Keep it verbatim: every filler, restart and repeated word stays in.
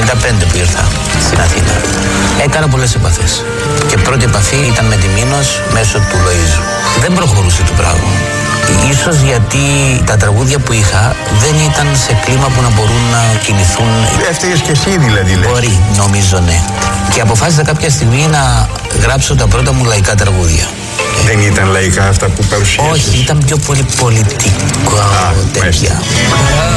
ενενήντα πέντε που ήρθα στην Αθήνα. Έκανα πολλές επαφές. Και πρώτη επαφή ήταν με τη Μήνος μέσω του Λοΐζου. Δεν προχωρούσε το πράγμα. Ίσως γιατί τα τραγούδια που είχα δεν ήταν σε κλίμα που να μπορούν να κινηθούν. Έφταιγες και εσύ δηλαδή, λες. Μπορεί, νομίζω, ναι. Και αποφάσισα κάποια στιγμή να γράψω τα πρώτα μου λαϊκά τραγούδια. Δεν ήταν λαϊκά αυτά που παρουσίασες? Όχι, ήταν πιο πολύ πολιτικό. Α, τέτοια.